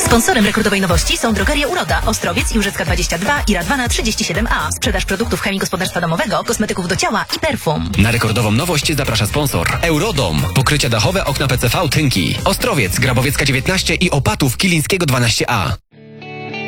Sponsorem rekordowej nowości są Drogerie Uroda, Ostrowiec i Łużycka 22 i Radwana 37A. Sprzedaż produktów chemii gospodarstwa domowego, kosmetyków do ciała i perfum. Na rekordową nowość zaprasza sponsor. Eurodom. Pokrycia dachowe, okna PCV, tynki. Ostrowiec, Grabowiecka 19 i Opatów, Kilińskiego 12A.